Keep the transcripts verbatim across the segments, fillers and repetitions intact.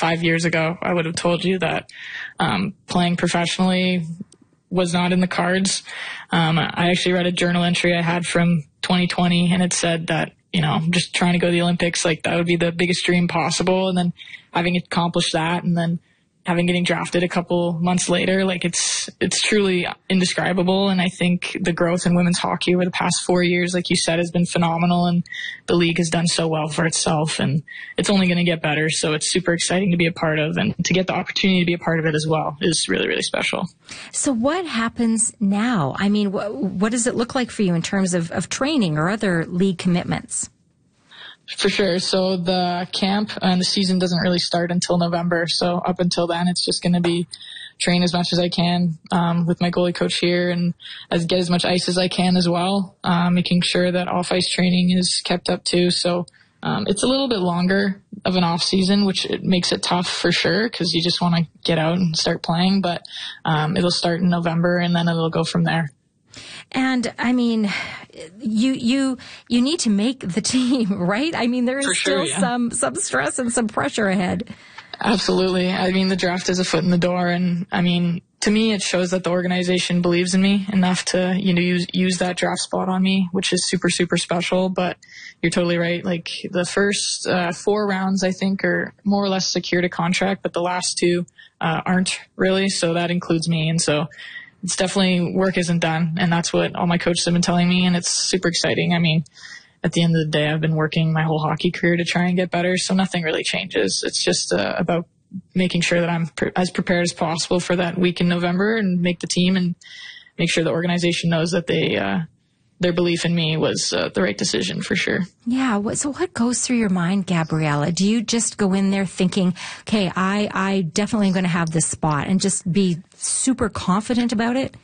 five years ago, I would have told you that um, playing professionally was not in the cards. Um, I actually read a journal entry I had from twenty twenty, and it said that, you know, just trying to go to the Olympics, like that would be the biggest dream possible. And then having accomplished that, and then having getting drafted a couple months later, like it's it's truly indescribable. And I think the growth in women's hockey over the past four years, like you said, has been phenomenal, and the league has done so well for itself, and it's only going to get better. So it's super exciting to be a part of, and to get the opportunity to be a part of it as well is really, really special. So what happens now? I mean, wh- what does it look like for you in terms of, of training or other league commitments? For sure. So the camp and the season doesn't really start until November. So up until then, it's just going to be train as much as I can um, with my goalie coach here, and as get as much ice as I can as well, uh, making sure that off-ice training is kept up too. So um, it's a little bit longer of an off season, which it makes it tough for sure, because you just want to get out and start playing. But um, it'll start in November, and then it'll go from there. And I mean, you you you need to make the team, right? I mean, there is For still sure, yeah. some some stress and some pressure ahead. Absolutely. I mean, the draft is a foot in the door, and I mean, to me, it shows that the organization believes in me enough to, you know, use use that draft spot on me, which is super, super special. But you're totally right. Like the first uh, four rounds, I think, are more or less secured a contract, but the last two uh, aren't really. So that includes me, and so it's definitely work isn't done, and that's what all my coaches have been telling me, and it's super exciting. I mean, at the end of the day, I've been working my whole hockey career to try and get better, so nothing really changes. It's just uh, about making sure that I'm pre- as prepared as possible for that week in November, and make the team, and make sure the organization knows that they uh, their belief in me was uh, the right decision for sure. Yeah. So what goes through your mind, Gabriella? Do you just go in there thinking, okay, I, I definitely am going to have this spot, and just be super confident about it?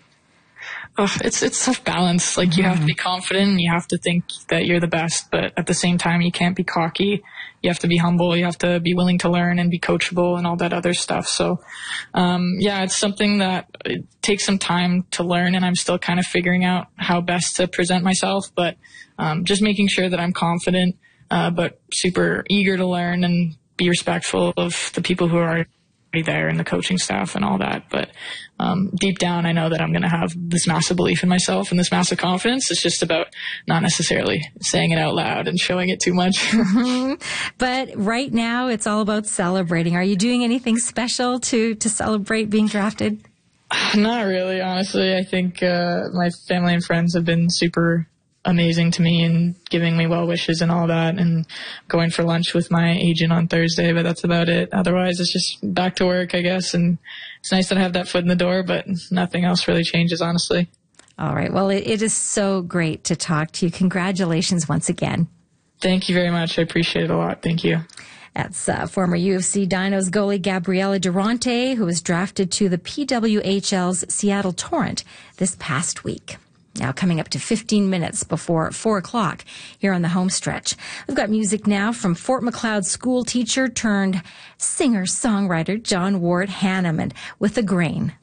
Oh, it's it's tough balance. Like, you have to be confident, and you have to think that you're the best, but at the same time, you can't be cocky. You have to be humble. You have to be willing to learn and be coachable and all that other stuff. So, um, yeah, it's something that it takes some time to learn, and I'm still kind of figuring out how best to present myself, but um, just making sure that I'm confident, uh, but super eager to learn and be respectful of the people who are there and the coaching staff and all that. But um, deep down, I know that I'm going to have this massive belief in myself and this massive confidence. It's just about not necessarily saying it out loud and showing it too much. Mm-hmm. But right now, it's all about celebrating. Are you doing anything special to, to celebrate being drafted? Not really, honestly. I think uh, my family and friends have been super amazing to me and giving me well wishes and all that, and going for lunch with my agent on Thursday, but that's about it. Otherwise, it's just back to work, I guess, and it's nice that I have that foot in the door, but nothing else really changes, honestly. All right. Well, it, it is so great to talk to you. Congratulations once again. Thank you very much. I appreciate it a lot. Thank you. That's uh, former U of C Dinos goalie Gabriella Durante, who was drafted to the P W H L's Seattle Torrent this past week. Now coming up to fifteen minutes before four o'clock here on the home stretch. We've got music now from Fort Macleod school teacher turned singer-songwriter John Ward Hanneman with The Grain.